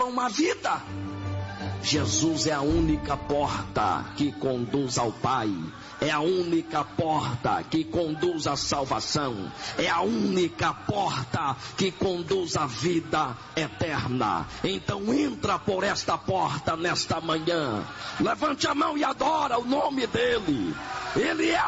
levam à vida. Jesus é a única porta que conduz ao Pai. É a única porta que conduz à salvação. É a única porta que conduz à vida eterna. Então entra por esta porta nesta manhã. Levante a mão e adora o nome dele. Ele é a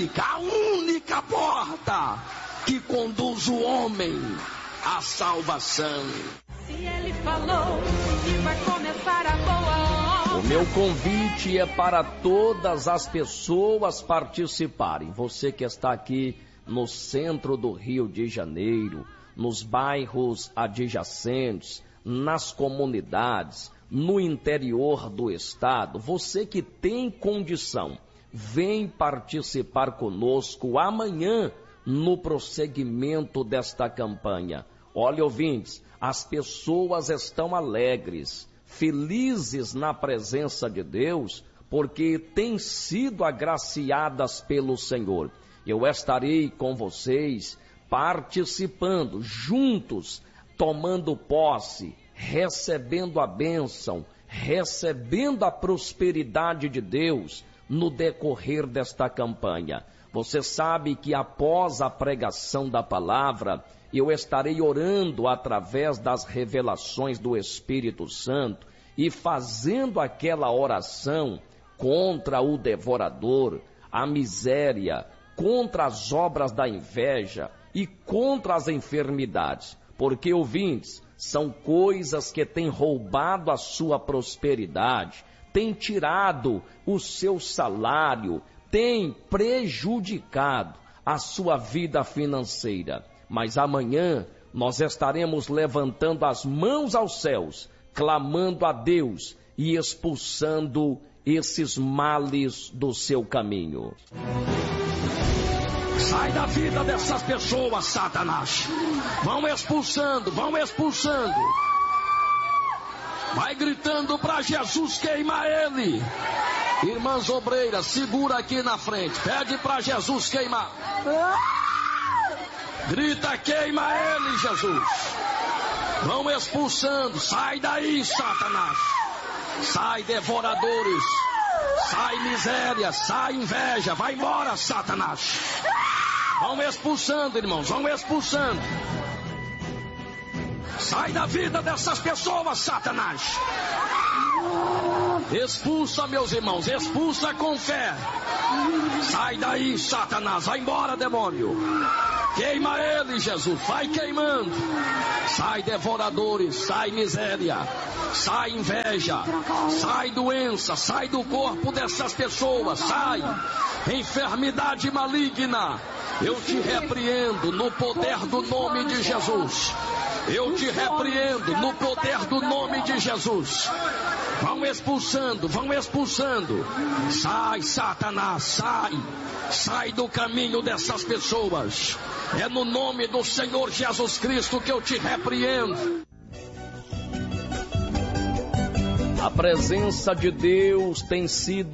única porta que conduz o homem à salvação. Se ele falou que vai começar a boa obra. O meu convite é para todas as pessoas participarem. Você que está aqui no centro do Rio de Janeiro, nos bairros adjacentes, nas comunidades, no interior do estado, você que tem condição, vem participar conosco amanhã no prosseguimento desta campanha. Olha, ouvintes, as pessoas estão alegres, felizes na presença de Deus, porque têm sido agraciadas pelo Senhor. Eu estarei com vocês, participando, juntos, tomando posse, recebendo a bênção, recebendo a prosperidade de Deus no decorrer desta campanha. Você sabe que após a pregação da palavra, eu estarei orando através das revelações do Espírito Santo e fazendo aquela oração contra o devorador, a miséria, contra as obras da inveja e contra as enfermidades. Porque, ouvintes, são coisas que têm roubado a sua prosperidade, têm tirado o seu salário, têm prejudicado a sua vida financeira. Mas amanhã nós estaremos levantando as mãos aos céus, clamando a Deus e expulsando esses males do seu caminho. Sai da vida dessas pessoas, Satanás. Vão expulsando, vão expulsando. Vai gritando para Jesus, queima ele. Irmãs obreiras, segura aqui na frente. Pede para Jesus queimar. Grita, queima ele, Jesus. Vão expulsando. Sai daí, Satanás. Sai, devoradores. Sai, miséria. Sai, inveja. Vai embora, Satanás. Vão expulsando, irmãos. Vão expulsando. Sai da vida dessas pessoas, Satanás. Expulsa, meus irmãos. Expulsa com fé. Sai daí, Satanás. Vai embora, demônio. Queima ele, Jesus. Vai queimando. Sai, devoradores. Sai, miséria. Sai, inveja. Sai, doença. Sai do corpo dessas pessoas. Sai, enfermidade maligna. Eu te repreendo no poder do nome de Jesus. Eu te repreendo no poder do nome de Jesus. Vão expulsando, vão expulsando. Sai, Satanás, sai. Sai do caminho dessas pessoas. É no nome do Senhor Jesus Cristo que eu te repreendo. A presença de Deus tem sido